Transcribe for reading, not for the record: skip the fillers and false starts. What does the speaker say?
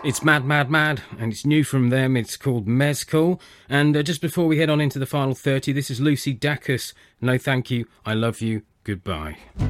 It's Mad, Mad, Mad, and it's new from them. It's called Mezcal. And just before we head on into the final 30, this is Lucy Dacus. No thank you, I love you, goodbye.